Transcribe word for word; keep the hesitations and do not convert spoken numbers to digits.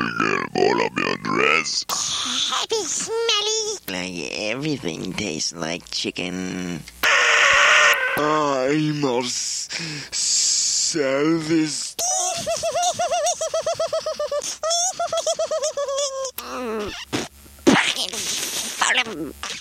get a bowl of your dress? Happy smelly. Like everything tastes like chicken. I must sell this. Fucking full of